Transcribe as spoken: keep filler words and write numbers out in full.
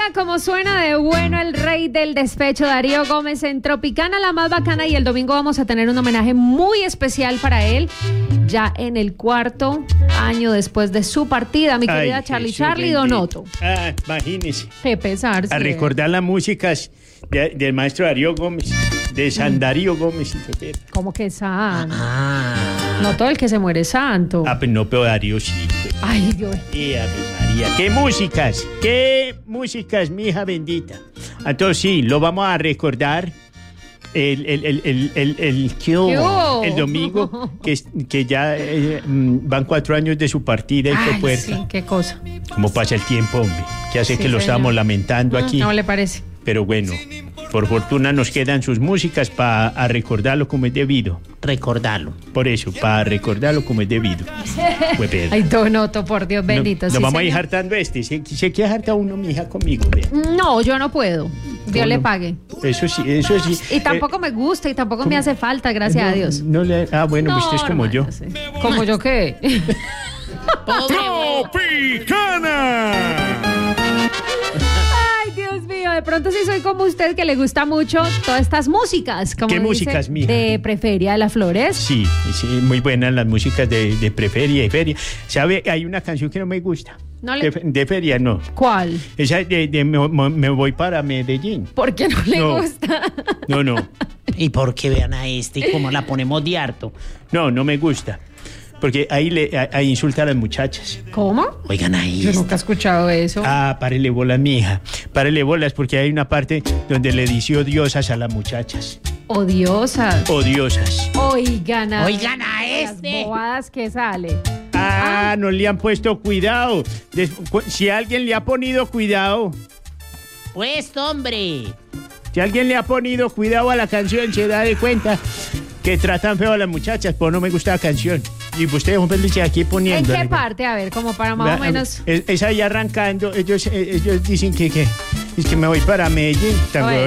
Oiga, como suena de bueno el rey del despecho, Darío Gómez, en Tropicana, la más bacana, y el domingo vamos a tener un homenaje muy especial para él, ya en el cuarto año después de su partida, mi querida Ay, Charlie, Jesús Charlie bendito. Donoto. Ah, imagínese. Qué pesar. A recordar las músicas de, del maestro Darío Gómez, de San Darío Gómez. ¿Cómo que San? Ah. No todo el que se muere es santo. Ah, pues no, pero Darío sí. Pues. Ay, Dios. Y Ave María. ¿Qué músicas? ¿Qué músicas, mi hija bendita? Entonces sí, lo vamos a recordar el, el, el, el, el, el, ¿qué hubo? El domingo, que, que ya eh, van cuatro años de su partida y Ay, fue puerta. Sí, qué cosa. ¿Cómo pasa el tiempo, hombre? Que hace Sí, que lo señor. estamos lamentando aquí. No le parece. Pero bueno, por fortuna nos quedan sus músicas para recordarlo como es debido. Recordarlo. Por eso, para recordarlo como es debido. Pues, Ay, Donoto, por Dios bendito. No, sí, nos vamos señor. a ir hartando este. Se, se quiere hartar uno, mi hija, conmigo. Vea. No, yo no puedo. Dios No, le no. pague. Eso sí, eso sí. Y tampoco eh, me gusta y tampoco me hace falta, gracias no, a Dios. No le, ah, bueno, no, usted es como hermano, yo. Sí. ¿Como yo qué? ¡Tropicana! Ay, Dios mío, de pronto sí soy como usted, que le gusta mucho todas estas músicas. Como ¿Qué dice, músicas, mija? De Preferia de las Flores. Sí, sí, muy buenas las músicas de, de Preferia y Feria. ¿Sabe? Hay una canción que no me gusta. No le... de, de Feria, no. ¿Cuál? Esa de, de me, me voy para Medellín. ¿Por qué no le No. gusta? No, no. ¿Y por qué vean a este y cómo la ponemos de harto? No, no me gusta. Porque ahí, le, ahí insulta a las muchachas. ¿Cómo? Oigan ahí. Yo nunca he escuchado eso. Ah, párele bolas, mija. Párele bolas, porque hay una parte donde le dice odiosas a las muchachas. Odiosas. Odiosas. Oigan a, Oigan a este. Las bobadas que sale. Ah, Ah. no le han puesto cuidado. Des- cu- si alguien le ha ponido cuidado, Pues, hombre. si alguien le ha ponido cuidado a la canción, se da de cuenta que tratan feo a las muchachas, pues no me gusta la canción. Y usted, Juan Pedro, dice aquí ¿En poniendo. qué parte? A ver, como para más o menos. Es, es ahí arrancando, ellos, ellos dicen que, que, es que me voy para Medellín. Tan Oye.